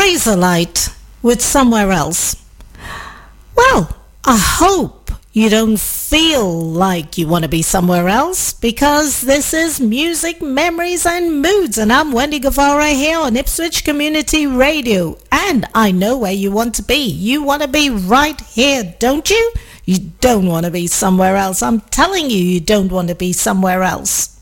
Razorlight with Somewhere Else. Well, I hope you don't feel like you want to be somewhere else, because this is Music, Memories and Moods, and I'm Wendy Guevara here on Ipswich Community Radio, and I know where you want to be. You want to be right here, don't you? You don't want to be somewhere else. I'm telling you, you don't want to be somewhere else.